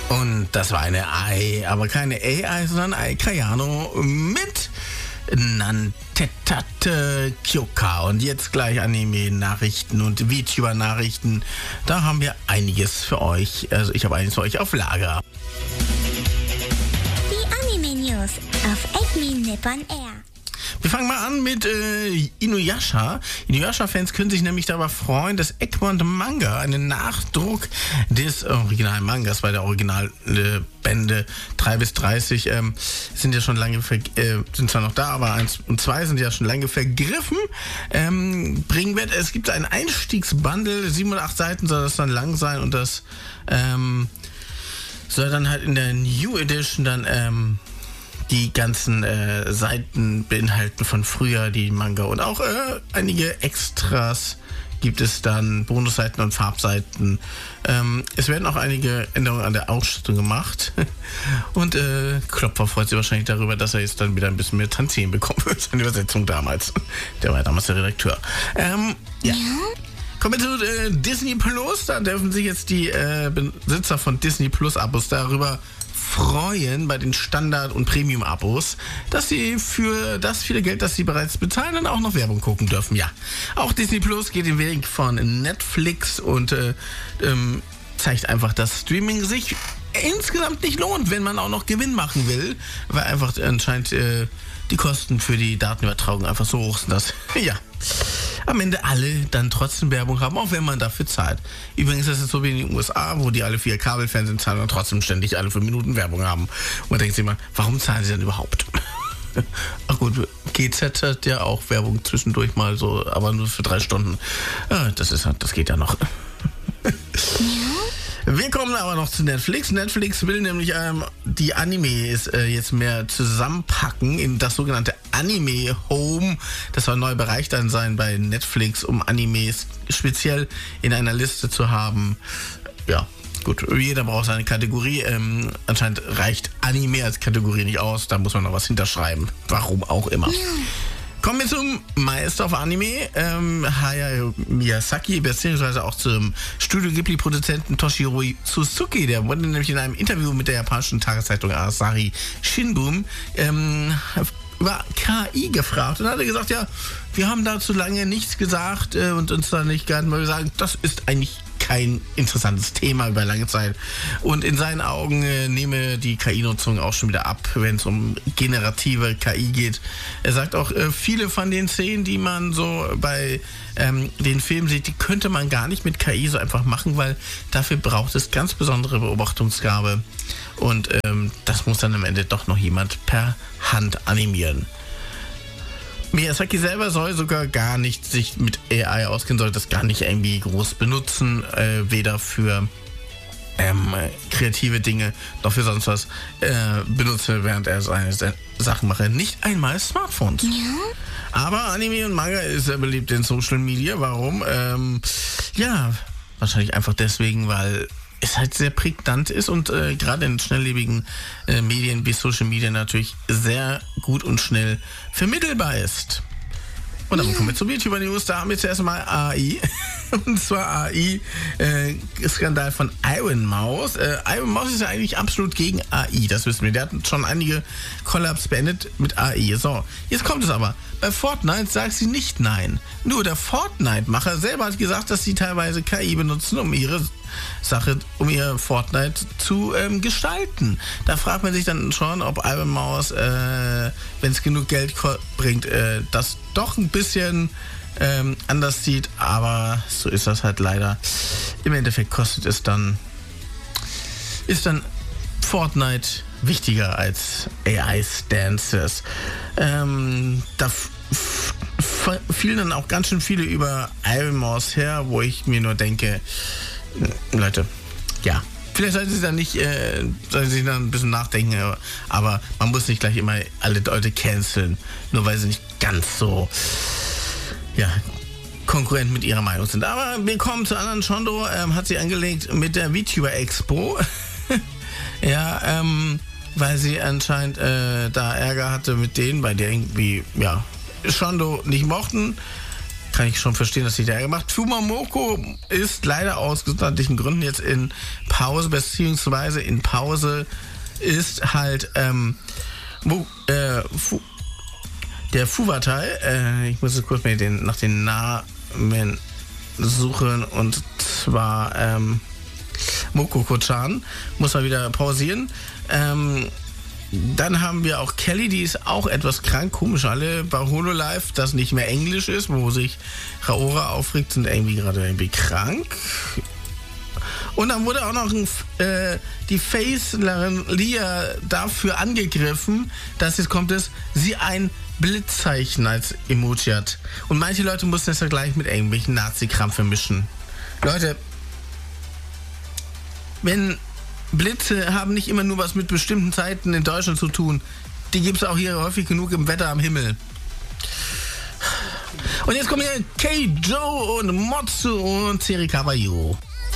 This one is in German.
Und das war eine AI, aber keine AI, sondern Ai Kayano mit Nantetate Kyoka. Und jetzt gleich Anime-Nachrichten und VTuber-Nachrichten. Da haben wir einiges für euch. Also ich habe einiges für euch auf Lager. Die Anime-News auf Admin Nippon Air. Wir fangen mal an mit Inuyasha. Inuyasha-Fans können sich nämlich darüber freuen, dass Egmont Manga, einen Nachdruck des originalen Mangas, bei der Originalbände 3 bis 30 sind ja schon lange, sind zwar noch da, aber 1 und 2 sind ja schon lange vergriffen, bringen wird. Es gibt ein Einstiegsbundle, 7 oder 8 Seiten soll das dann lang sein und das soll dann halt in der New Edition dann die ganzen Seiten beinhalten von früher, die Manga, und auch einige Extras gibt es dann, Bonusseiten und Farbseiten. Es werden auch einige Änderungen an der Ausstattung gemacht. Und Klopfer freut sich wahrscheinlich darüber, dass er jetzt dann wieder ein bisschen mehr Tantiemen bekommen wird. Seine Übersetzung damals. Der war ja damals der Redakteur. Ja. Kommen wir zu Disney Plus. Da dürfen sich jetzt die Besitzer von Disney Plus Abos darüber freuen, bei den Standard- und Premium-Abos, dass sie für das viele Geld, das sie bereits bezahlen, dann auch noch Werbung gucken dürfen. Ja, auch Disney Plus geht den Weg von Netflix und zeigt einfach, dass Streaming sich insgesamt nicht lohnt, wenn man auch noch Gewinn machen will, weil einfach anscheinend die Kosten für die Datenübertragung einfach so hoch sind, dass ja, am Ende alle dann trotzdem Werbung haben, auch wenn man dafür zahlt. Übrigens ist es so wie in den USA, wo die alle 4 Kabelfernsehen zahlen und trotzdem ständig alle 5 Minuten Werbung haben. Und man denkt sich immer, warum zahlen sie denn überhaupt? Ach gut, GZ hat ja auch Werbung zwischendurch mal so, aber nur für 3 Stunden. Das geht ja noch. Wir kommen aber noch zu Netflix. Netflix will nämlich die Animes jetzt mehr zusammenpacken in das sogenannte Anime Home. Das soll ein neuer Bereich dann sein bei Netflix, um Animes speziell in einer Liste zu haben. Ja, gut, jeder braucht seine Kategorie. Anscheinend reicht Anime als Kategorie nicht aus. Da muss man noch was hinterschreiben. Warum auch immer. Kommen wir zum Meister of Anime, Hayao Miyazaki, beziehungsweise auch zum Studio Ghibli-Produzenten Toshiro Suzuki. Der wurde nämlich in einem Interview mit der japanischen Tageszeitung Asahi Shimbun über KI gefragt und hat gesagt, ja, wir haben dazu lange nichts gesagt und uns da nicht gehalten, weil wir sagen, das ist eigentlich kein interessantes Thema über lange Zeit. Und in seinen Augen nehme die KI-Nutzung auch schon wieder ab, wenn es um generative KI geht. Er sagt auch, viele von den Szenen, die man so bei den Filmen sieht, die könnte man gar nicht mit KI so einfach machen, weil dafür braucht es ganz besondere Beobachtungsgabe. Und das muss dann am Ende doch noch jemand per Hand animieren. Miyazaki selber soll sogar gar nicht sich mit AI auskennen, soll das gar nicht irgendwie groß benutzen, weder für kreative Dinge noch für sonst was benutze, während er seine Sachen mache. Nicht einmal Smartphones. Ja. Aber Anime und Manga ist sehr beliebt in Social Media. Warum? Ja, wahrscheinlich einfach deswegen, weil es halt sehr prägnant ist und gerade in schnelllebigen Medien wie Social Media natürlich sehr gut und schnell vermittelbar ist. Und dann kommen wir zum YouTuber News. Da haben wir zuerst mal AI. Und zwar AI-Skandal von Iron Mouse. Iron Mouse ist ja eigentlich absolut gegen AI, das wissen wir. Der hat schon einige Collabs beendet mit AI. So, jetzt kommt es aber. Bei Fortnite sagt sie nicht nein. Nur der Fortnite-Macher selber hat gesagt, dass sie teilweise KI benutzen, um ihre ihr Fortnite zu gestalten. Da fragt man sich dann schon, ob Iron Mouse, wenn es genug Geld bringt, das doch ein bisschen anders sieht, aber so ist das halt leider. Im Endeffekt ist dann Fortnite wichtiger als AI-Stances. Da fielen dann auch ganz schön viele über Iron Mouse her, wo ich mir nur denke, Leute, ja, vielleicht sollten Sie dann ein bisschen nachdenken, aber man muss nicht gleich immer alle Leute canceln, nur weil sie nicht ganz so konkurrent mit ihrer Meinung sind. Aber wir kommen zu anderen. Shondo hat sie angelegt mit der VTuber Expo. Ja, weil sie anscheinend da Ärger hatte mit denen, bei der irgendwie, Shondo nicht mochten. kann ich schon verstehen, dass sie da gemacht. Fumamoko ist leider aus gesundheitlichen Gründen jetzt in Pause, beziehungsweise in Pause ist halt der Fuwatai, ich muss jetzt kurz nach den Namen suchen, und zwar Mokoko-chan, muss mal wieder pausieren. Dann haben wir auch Kelly, die ist auch etwas krank, komisch, alle bei Hololive, das nicht mehr Englisch ist, wo sich Raora aufregt, sind irgendwie krank. Und dann wurde auch noch die Facelerin Lia dafür angegriffen, dass jetzt kommt sie ein Blitzzeichen als Emoji hat. Und manche Leute mussten das ja gleich mit irgendwelchen Nazi-Kram vermischen. Leute, wenn Blitze haben nicht immer nur was mit bestimmten Zeiten in Deutschland zu tun. Die gibt es auch hier häufig genug im Wetter am Himmel. Und jetzt kommen hier K-Joe und Motsu und Serikawa Yo.